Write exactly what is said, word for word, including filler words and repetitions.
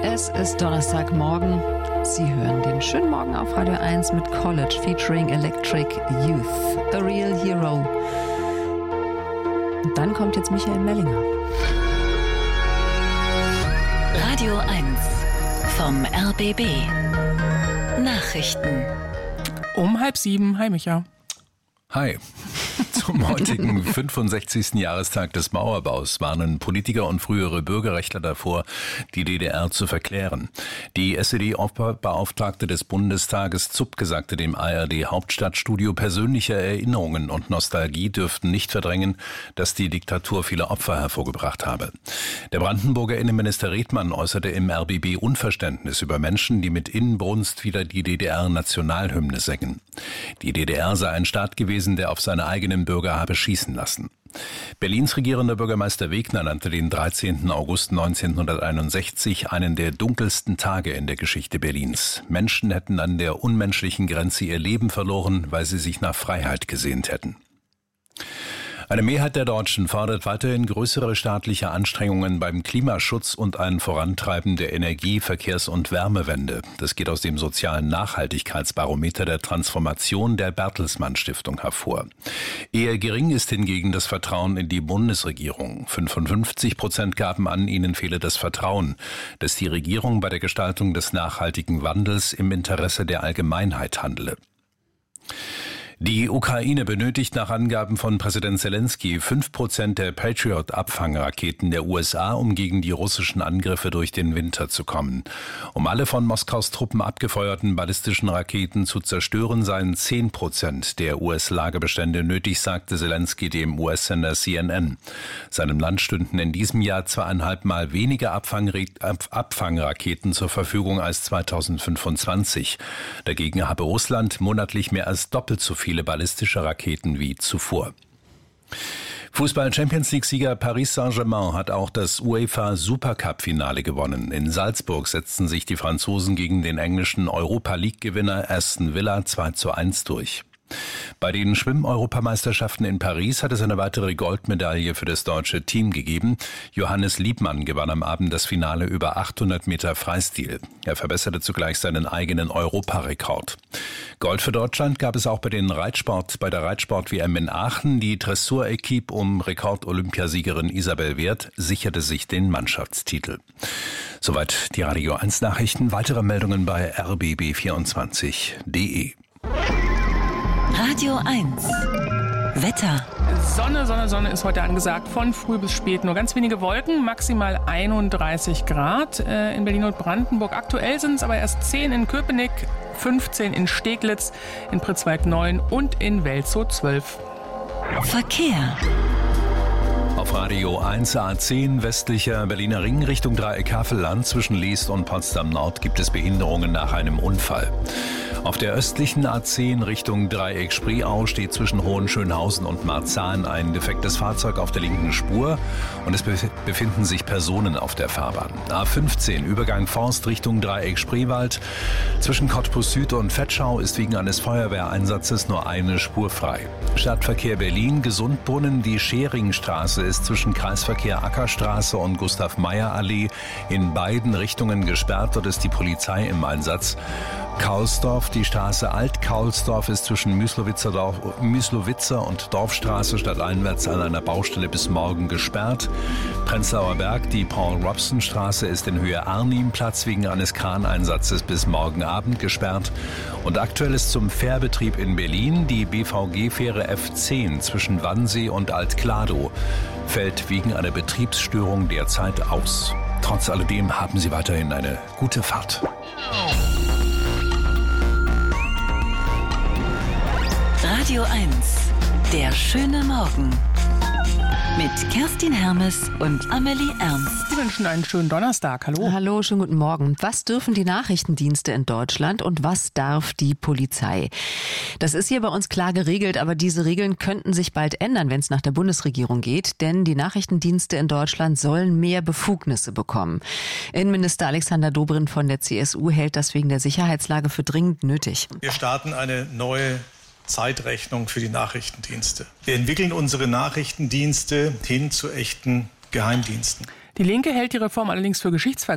Es ist Donnerstagmorgen. Sie hören den schönen Morgen auf Radio eins mit College featuring Electric Youth, A Real Hero. Und dann kommt jetzt Michael Mellinger. Radio eins vom R B B. Nachrichten. Um halb sieben. Hi, Micha. Hi. Zum heutigen fünfundsechzigsten Jahrestag des Mauerbaus warnen Politiker und frühere Bürgerrechtler davor, die D D R zu verklären. Die S E D-Beauftragte des Bundestages Zupke sagte dem A R D-Hauptstadtstudio, persönliche Erinnerungen und Nostalgie dürften nicht verdrängen, dass die Diktatur viele Opfer hervorgebracht habe. Der Brandenburger Innenminister Redmann äußerte im R B B Unverständnis über Menschen, die mit Inbrunst wieder die D D R-Nationalhymne singen. Die D D R sei ein Staat gewesen, der auf seine eigenen Bürger habe schießen lassen. Berlins regierender Bürgermeister Wegner nannte den dreizehnten August neunzehnhunderteinundsechzig einen der dunkelsten Tage in der Geschichte Berlins. Menschen hätten an der unmenschlichen Grenze ihr Leben verloren, weil sie sich nach Freiheit gesehnt hätten. Eine Mehrheit der Deutschen fordert weiterhin größere staatliche Anstrengungen beim Klimaschutz und ein Vorantreiben der Energie-, Verkehrs- und Wärmewende. Das geht aus dem sozialen Nachhaltigkeitsbarometer der Transformation der Bertelsmann Stiftung hervor. Eher gering ist hingegen das Vertrauen in die Bundesregierung. fünfundfünfzig Prozent gaben an, ihnen fehle das Vertrauen, dass die Regierung bei der Gestaltung des nachhaltigen Wandels im Interesse der Allgemeinheit handele. Die Ukraine benötigt nach Angaben von Präsident Zelensky fünf Prozent der Patriot-Abfangraketen der U S A, um gegen die russischen Angriffe durch den Winter zu kommen. Um alle von Moskaus Truppen abgefeuerten ballistischen Raketen zu zerstören, seien zehn Prozent der U S-Lagerbestände nötig, sagte Zelensky dem U S-Sender C N N. Seinem Land stünden in diesem Jahr zweieinhalb Mal weniger Abfangraketen zur Verfügung als zweitausendfünfundzwanzig. Dagegen habe Russland monatlich mehr als doppelt so viel viele ballistische Raketen wie zuvor. Fußball-Champions-League-Sieger Paris Saint-Germain hat auch das UEFA-Supercup-Finale gewonnen. In Salzburg setzten sich die Franzosen gegen den englischen Europa-League-Gewinner Aston Villa zwei zu eins durch. Bei den Schwimm-Europameisterschaften in Paris hat es eine weitere Goldmedaille für das deutsche Team gegeben. Johannes Liebmann gewann am Abend das Finale über achthundert Meter Freistil. Er verbesserte zugleich seinen eigenen Europarekord. Gold für Deutschland gab es auch bei den Reitsport, bei der Reitsport-W M in Aachen. Die Dressur-Equipe um Rekord-Olympiasiegerin Isabel Wert sicherte sich den Mannschaftstitel. Soweit die Radio eins Nachrichten. Weitere Meldungen bei r b b vierundzwanzig punkt d e. Radio eins. Wetter. Sonne, Sonne, Sonne ist heute angesagt, von früh bis spät. Nur ganz wenige Wolken, maximal einunddreißig Grad äh, in Berlin und Brandenburg. Aktuell sind es aber erst zehn in Köpenick, fünfzehn in Steglitz, in Pritzwalk neun und in Welzow zwölf. Verkehr. Auf Radio eins A zehn westlicher Berliner Ring Richtung Dreieck Havelland zwischen Leest und Potsdam Nord gibt es Behinderungen nach einem Unfall. Auf der östlichen A zehn Richtung Dreieck Spreeau steht zwischen Hohenschönhausen und Marzahn ein defektes Fahrzeug auf der linken Spur und es befinden sich Personen auf der Fahrbahn. A fünfzehn Übergang Forst Richtung Dreieck Spreewald. Zwischen Cottbus Süd und Vetschau ist wegen eines Feuerwehreinsatzes nur eine Spur frei. Stadtverkehr Berlin, Gesundbrunnen, die Scheringstraße ist zwischen Kreisverkehr Ackerstraße und Gustav-Meyer-Allee in beiden Richtungen gesperrt. Dort ist die Polizei im Einsatz. Kaulsdorf, die Straße Alt-Kaulsdorf ist zwischen Müslowitzer, Dorf, Müslowitzer und Dorfstraße stadteinwärts an einer Baustelle bis morgen gesperrt. Prenzlauer Berg, die Paul-Robson-Straße ist in Höhe Arnimplatz wegen eines Kraneinsatzes bis morgen Abend gesperrt. Und aktuell ist zum Fährbetrieb in Berlin die B V G-Fähre F zehn zwischen Wannsee und Alt-Kladow fällt wegen einer Betriebsstörung derzeit aus. Trotz alledem haben Sie weiterhin eine gute Fahrt. Radio eins. Der schöne Morgen. Mit Kerstin Hermes und Amelie Ernst. Sie wünschen einen schönen Donnerstag. Hallo. Hallo, schönen guten Morgen. Was dürfen die Nachrichtendienste in Deutschland und was darf die Polizei? Das ist hier bei uns klar geregelt, aber diese Regeln könnten sich bald ändern, wenn es nach der Bundesregierung geht. Denn die Nachrichtendienste in Deutschland sollen mehr Befugnisse bekommen. Innenminister Alexander Dobrindt von der C S U hält das wegen der Sicherheitslage für dringend nötig. Wir starten eine neue Zeitrechnung für die Nachrichtendienste. Wir entwickeln unsere Nachrichtendienste hin zu echten Geheimdiensten. Die Linke hält die Reform allerdings für geschichtsvergessen.